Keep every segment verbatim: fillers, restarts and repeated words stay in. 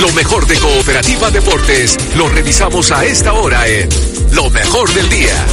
Lo mejor de Cooperativa Deportes lo revisamos a esta hora en Lo Mejor del Día.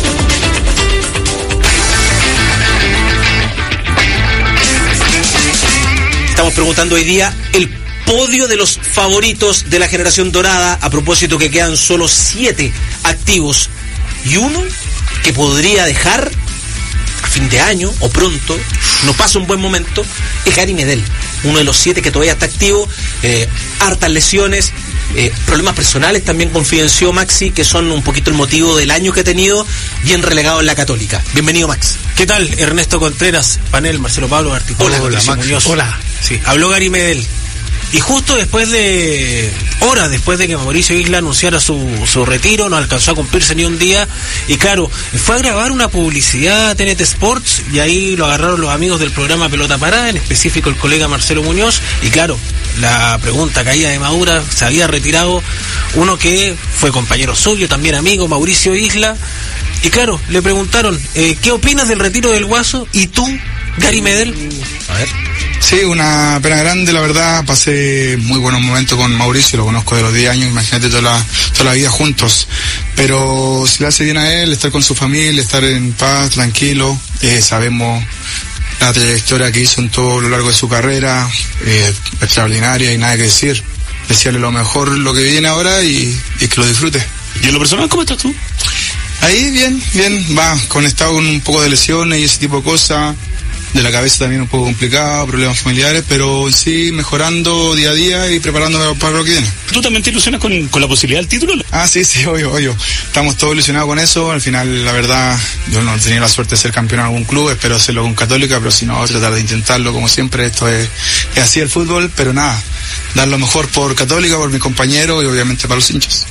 Estamos preguntando hoy día el podio de los favoritos de la generación dorada, a propósito que quedan solo siete activos y uno que podría dejar a fin de año o pronto, no pasa un buen momento, es Gary Medel, uno de los siete que todavía está activo, eh, hartas lesiones, eh, problemas personales también confidenció Maxi, que son un poquito el motivo del año que ha tenido, bien relegado en la Católica. Bienvenido, Max. ¿Qué tal? Ernesto Contreras, panel, Marcelo Pablo, Articulo. Hola, hola, Max. Muñoz. Hola. Sí, habló Gary Medel. Y justo después de, horas después de que Mauricio Isla anunciara su, su retiro, no alcanzó a cumplirse ni un día, y claro, fue a grabar una publicidad a T N T Sports, y ahí lo agarraron los amigos del programa Pelota Parada, en específico el colega Marcelo Muñoz, y claro, la pregunta caía de Madura, se había retirado uno que fue compañero suyo, también amigo, Mauricio Isla, y claro, le preguntaron, eh, ¿qué opinas del retiro del Guaso? ¿Y tú, Gary Medel? A ver. Sí, una pena grande, la verdad. Pasé muy buenos momentos con Mauricio, lo conozco de los diez años, imagínate toda la, toda la vida juntos. Pero si le hace bien a él, estar con su familia, estar en paz, tranquilo, eh, sabemos la trayectoria que hizo en todo lo largo de su carrera, eh, extraordinaria y nada que decir. Desearle lo mejor, lo que viene ahora y, y que lo disfrute. ¿Y en lo personal cómo estás tú? Ahí bien, bien, va, conectado con un poco de lesiones y ese tipo de cosas. De la cabeza también un poco complicado, problemas familiares, pero sí mejorando día a día y preparándome para lo que viene. ¿Tú también te ilusionas con, con la posibilidad del título? Ah, sí, sí, obvio, obvio. Estamos todos ilusionados con eso. Al final, la verdad, yo no he tenido la suerte de ser campeón en algún club, espero hacerlo con Católica, pero si no, tratar de intentarlo como siempre. Esto es, es así el fútbol, pero nada, dar lo mejor por Católica, por mis compañeros y obviamente para los hinchas.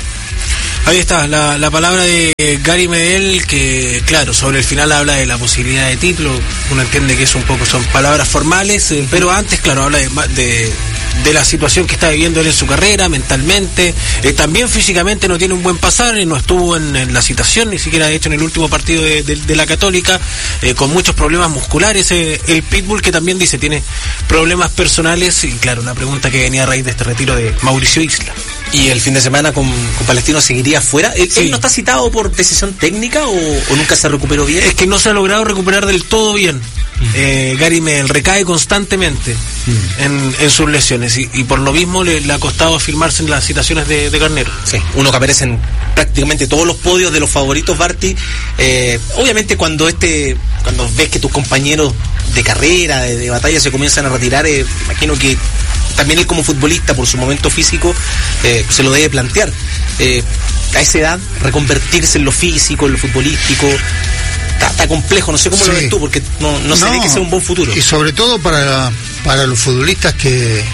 Ahí está, la, la palabra de Gary Medel, que claro, sobre el final habla de la posibilidad de título, uno entiende que es un poco, son palabras formales, eh, pero antes, claro, habla de, de, de la situación que está viviendo él en su carrera, mentalmente, eh, también físicamente no tiene un buen pasar, no estuvo en, en la citación, ni siquiera de hecho en el último partido de, de, de la Católica, eh, con muchos problemas musculares, eh, el Pitbull, que también dice tiene problemas personales, y claro, una pregunta que venía a raíz de este retiro de Mauricio Isla. ¿Y el fin de semana con, con Palestino seguiría fuera? ¿Él, sí. ¿Él no está citado por decisión técnica o, o nunca se recuperó bien? Es que no se ha logrado recuperar del todo bien. Mm. Eh, Gary Medel recae constantemente mm. en, en sus lesiones y, y por lo mismo le, le ha costado afirmarse en las citaciones de, de Garnero. Sí, uno que aparece en prácticamente todos los podios de los favoritos, Barty. Eh, obviamente cuando este cuando ves que tus compañeros de carrera, de, de batalla se comienzan a retirar, eh, imagino que también él como futbolista, por su momento físico, eh, se lo debe plantear. Eh, a esa edad, reconvertirse en lo físico, en lo futbolístico, está, está complejo, no sé cómo sí. lo ves tú, porque no, no, no se ve que sea un buen futuro. Y sobre todo para, para los futbolistas que,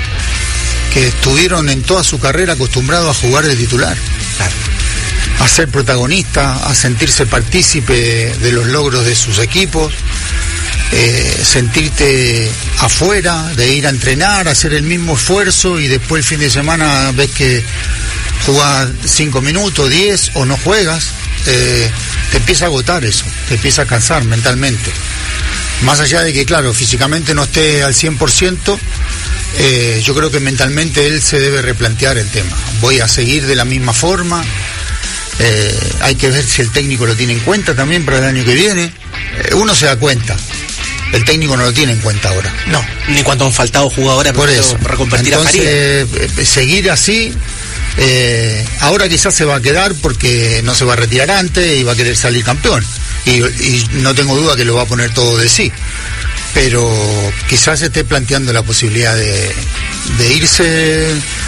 que estuvieron en toda su carrera acostumbrados a jugar de titular. Claro. A ser protagonista, a sentirse partícipe de los logros de sus equipos. Eh, sentirte afuera, de ir a entrenar, hacer el mismo esfuerzo y después el fin de semana ves que jugás cinco minutos, diez o no juegas, eh, te empieza a agotar eso, te empieza a cansar mentalmente. Más allá de que, claro, físicamente no esté al cien por ciento, eh, yo creo que mentalmente él se debe replantear el tema. Voy a seguir de la misma forma, eh, hay que ver si el técnico lo tiene en cuenta también para el año que viene. Eh, uno se da cuenta. El técnico no lo tiene en cuenta ahora. No, ni cuando han faltado jugadores por eso. Para reconvertir Entonces, a Faría. Eh, seguir así, eh, ahora quizás se va a quedar porque no se va a retirar antes y va a querer salir campeón. Y, y no tengo duda que lo va a poner todo de sí. Pero quizás se esté planteando la posibilidad de, de irse,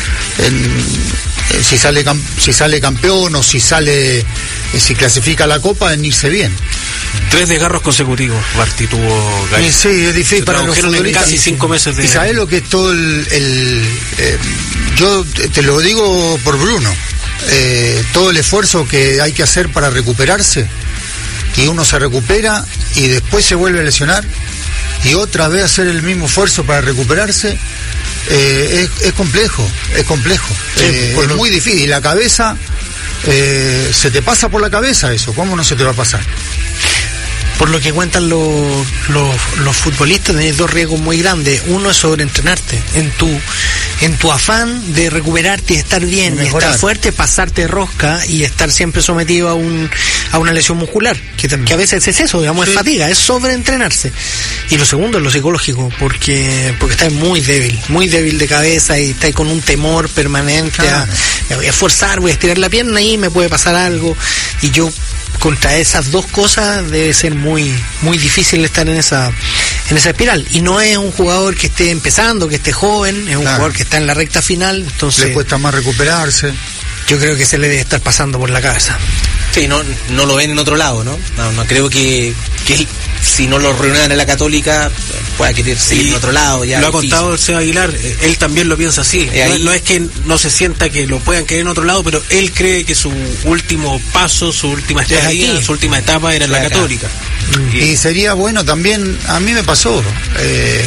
en, si sale si sale campeón o si sale, si clasifica la Copa, en irse bien. Tres desgarros consecutivos, Barty tuvo Gary. Sí, es difícil para los futbolistas. Casi cinco meses de... ¿Y sabés lo que es todo el... el eh, yo te lo digo por Bruno, eh, todo el esfuerzo que hay que hacer para recuperarse, y uno se recupera y después se vuelve a lesionar, y otra vez hacer el mismo esfuerzo para recuperarse, eh, es, es complejo, es complejo, sí, eh, es lo... muy difícil. Y la cabeza, eh, se te pasa por la cabeza eso, ¿cómo no se te va a pasar? Por lo que cuentan los, los, los futbolistas, tenés dos riesgos muy grandes. Uno es sobreentrenarte en tu en tu afán de recuperarte y estar bien y Mejorar. estar fuerte, pasarte rosca y estar siempre sometido a un a una lesión muscular, que, que a veces es eso, digamos, Sí. es fatiga, es sobreentrenarse. Y lo segundo es lo psicológico, porque porque estás muy débil, muy débil de cabeza y estás con un temor permanente Claro. a, me voy a esforzar, voy a estirar la pierna y me puede pasar algo. Y yo, contra esas dos cosas, debe ser muy muy difícil estar en esa en esa espiral. Y no es un jugador que esté empezando, que esté joven, es un Claro. jugador que está en la recta final, entonces Le cuesta más recuperarse. yo creo que se le debe estar pasando por la cabeza. Sí, no, no lo ven en otro lado, ¿no? No, no creo que, que él, si no lo reúnen en la Católica, pueda querer seguir Y en otro lado. Ya lo ha difícil. contado el Seba Aguilar, eh, él también lo piensa así. Y ahí- No, no es que no se sienta que lo puedan querer en otro lado, pero él cree que su último paso, su última Es estadía, aquí. su última etapa era en la Acá. Católica. Y sería bueno también, a mí me pasó, eh,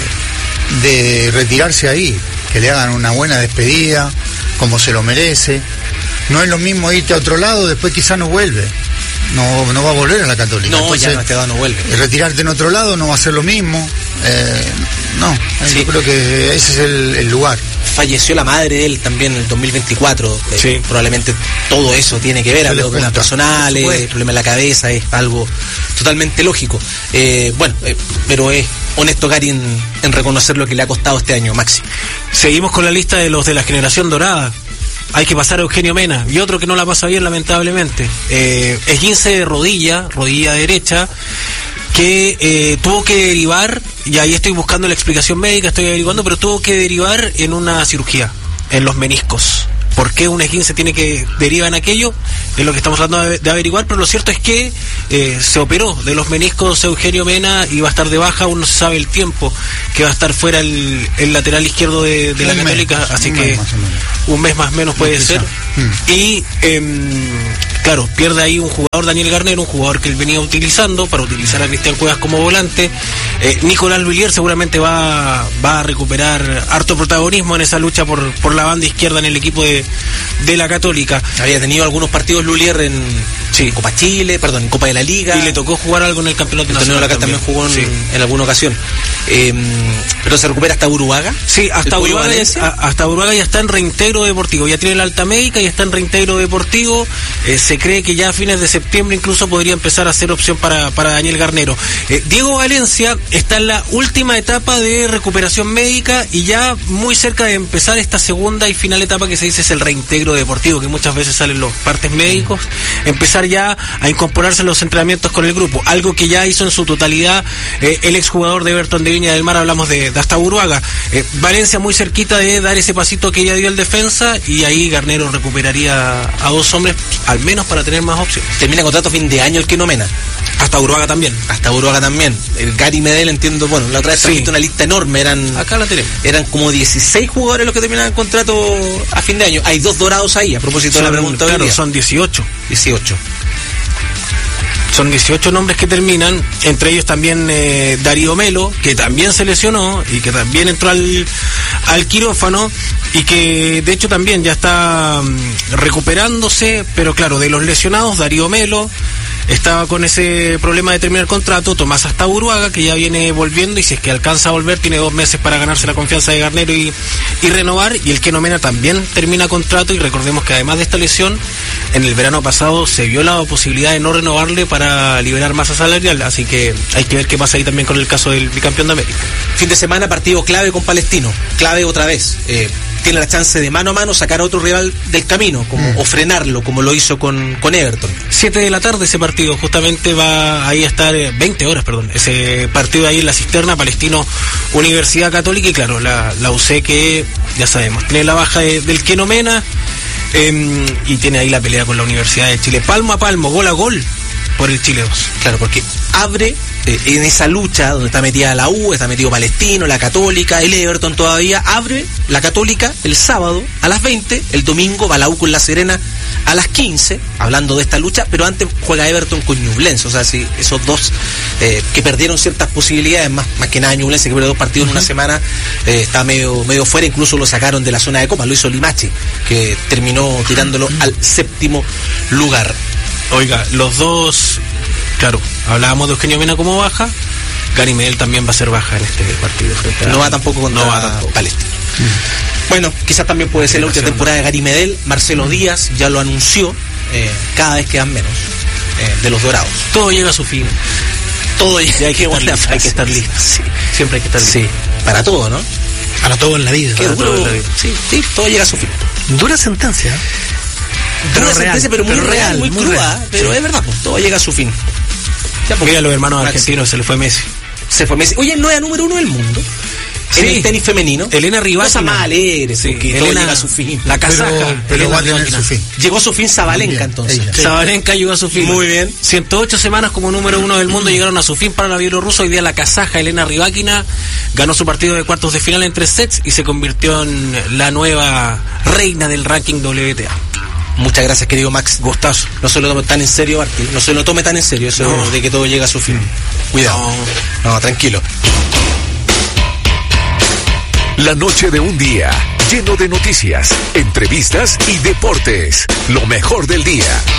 de retirarse ahí, que le hagan una buena despedida, como se lo merece. No es lo mismo irte a otro lado, después quizás no vuelve. No, no va a volver a la Católica. No, Entonces, ya no, este lado no vuelve. eh, retirarte en otro lado no va a ser lo mismo. Eh, no, eh, Sí. yo creo que ese es el, el lugar. Falleció la madre de él también en el dos mil veinticuatro. Eh, Sí. Probablemente todo eso tiene que ver, Se le algo con junta, personales, por supuesto. problemas en la cabeza, es algo totalmente lógico. Eh, bueno, eh, pero es honesto Gary en, en reconocer lo que le ha costado este año, Maxi. Seguimos con la lista de los de la generación dorada. Hay que pasar a Eugenio Mena y otro que no la pasa bien, lamentablemente. Eh, esguince de rodilla, rodilla derecha, que eh, tuvo que derivar, y ahí estoy buscando la explicación médica, estoy averiguando, pero tuvo que derivar en una cirugía, en los meniscos. ¿Por qué un esguince tiene que derivar en aquello? Es lo que estamos tratando de, de averiguar, pero lo cierto es que eh, se operó de los meniscos Eugenio Mena y va a estar de baja, aún no se sabe el tiempo que va a estar fuera el, el lateral izquierdo de, de la Un mes, Católica, así un que mes más o menos. un mes más o menos puede Quizá. ser. Mm. Y em, claro, pierde ahí un jugador, Daniel Garnero, un jugador que él venía utilizando para utilizar a Cristian Cuevas como volante. Eh, Nicolás Villiers seguramente va, va a recuperar harto protagonismo en esa lucha por, por la banda izquierda en el equipo de, de la Católica. Había tenido algunos partidos Lulier en Sí. Copa Chile, perdón, en Copa de la Liga. Y le tocó jugar algo en el campeonato El torneo de la nacional Católica también jugó en, Sí. en alguna ocasión. Eh, pero se recupera hasta Uruguaga. Sí, ¿El hasta Pollo Uruguay, Valencia? a- hasta Uruguay ya está en reintegro deportivo, ya tiene la alta médica y está en reintegro deportivo. Eh, se cree que ya a fines de septiembre incluso podría empezar a ser opción para, para Daniel Garnero. Eh, Diego Valencia está en la última etapa de recuperación médica y ya muy cerca de empezar esta segunda y final etapa que se dice es el reintegro deportivo, que muchas veces salen los partes médicos, empezar ya a incorporarse en los entrenamientos con el grupo, algo que ya hizo en su totalidad eh, el exjugador de Everton de Viña del Mar, hablamos de, de hasta Uruguaga. Eh, Valencia muy cerquita de dar ese pasito que ya dio el defensa y ahí Garnero recuperaría a dos hombres, al menos para tener más opciones. Termina contrato fin de año el Keno Mena. Hasta Uruguaga también. Hasta Uruguaga también. El Gary Medel, entiendo, bueno, la otra vez Sí. trajiste una lista enorme, eran Acá la tenemos. eran como dieciséis jugadores los que terminaban contrato a fin de año. Hay dos dorados ahí, a propósito de la Son, pregunta hoy claro, día. son dieciocho. dieciocho. Son dieciocho nombres que terminan, entre ellos también eh, Darío Melo, que también se lesionó y que también entró al, al quirófano y que de hecho también ya está mm, recuperándose, pero claro, de los lesionados, Darío Melo estaba con ese problema de terminar contrato, Tomás hasta Uruguaga, que ya viene volviendo y si es que alcanza a volver, tiene dos meses para ganarse la confianza de Garnero y, y renovar, y el Keno Mena también termina contrato y recordemos que además de esta lesión, en el verano pasado se vio la posibilidad de no renovarle para liberar masa salarial, así que hay que ver qué pasa ahí también con el caso del bicampeón de América. Fin de semana, partido clave con Palestino. Clave otra vez. Eh, tiene la chance de mano a mano sacar a otro rival del camino, como, o frenarlo, como lo hizo con, con Everton. siete de la tarde ese partido, justamente va ahí a estar, eh, veinte horas, perdón, ese partido ahí en la cisterna, Palestino Universidad Católica, y claro, la, la U C que, ya sabemos, tiene la baja de, del Keno Mena, eh, y tiene ahí la pelea con la Universidad de Chile, palmo a palmo, gol a gol, por el Chile dos. Claro, porque abre eh, en esa lucha donde está metida la U, está metido Palestino, la Católica, el Everton todavía, abre la Católica el sábado a las veinte, el domingo va la U con La Serena a las quince, hablando de esta lucha, pero antes juega Everton con Ñublense, o sea, si esos dos eh, que perdieron ciertas posibilidades, más, más que nada Ñublense que perdió dos partidos en una semana, eh, está medio, medio fuera, incluso lo sacaron de la zona de Copa, lo hizo Limache, que terminó tirándolo al séptimo lugar. Oiga, los dos, claro, hablábamos de Eugenio Mena como baja, Gary Medel también va a ser baja en este partido. Frente a- No va tampoco contra no va tampoco. Palestino. Bueno, quizás también puede ser la última temporada de Gary Medel. Marcelo Díaz ya lo anunció. Eh, cada vez quedan menos eh, de los Dorados. Todo llega a su fin. Todo llega, hay que estar listo. Hay que estar listo. Sí. Siempre hay que estar listo. Sí, para todo, ¿no? Para todo en la vida. Qué Para duro. todo en la vida. Sí, sí, todo llega a su fin. Dura sentencia. Dura Pero sentencia, real, pero muy pero real, real, muy, muy cruda. real. Pero Sí. es verdad, pues, todo llega a su fin. Ya, pues, Mira, los hermanos Max, argentinos, se le fue Messi. Se fue Messi. Oye, no era número uno del mundo. Sí. En el tenis femenino. Elena Rybakina. Cosa más alegre, Sí, porque todo Elena- llega a su fin. La Pero, casaja. pero Elena va a tener Rybakina. su fin. Llegó a su fin Sabalenka, Bien, entonces. ella. Sí. Sabalenka llegó a su fin. Muy bien. ciento ocho semanas como número uno del mundo llegaron a su fin para la bielorrusa. Hoy día la kazaja Elena Rybakina ganó su partido de cuartos de final en tres sets y se convirtió en la nueva reina del ranking W T A. Muchas gracias, querido Max. Gustazo. No se lo tome tan en serio, Barty. No se lo tome tan en serio eso No. de que todo llega a su fin. Cuidado. No, tranquilo. La noche de un día lleno de noticias, entrevistas y deportes. Lo mejor del día.